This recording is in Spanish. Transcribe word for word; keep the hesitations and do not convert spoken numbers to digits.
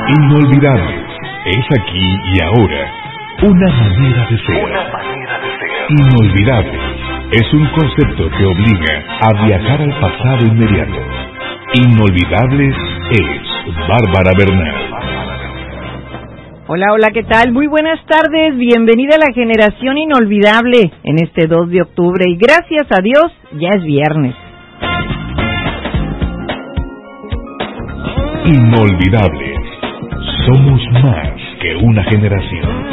Inolvidables. Es aquí y ahora. Una manera de ser. Una manera de ser. Inolvidable. Es un concepto que obliga a viajar al pasado inmediato. Inolvidables es Bárbara Bernal. Hola, hola, ¿qué tal? Muy buenas tardes, bienvenida a la generación inolvidable en este dos de octubre y gracias a Dios ya es viernes. Inolvidables. Somos más que una generación.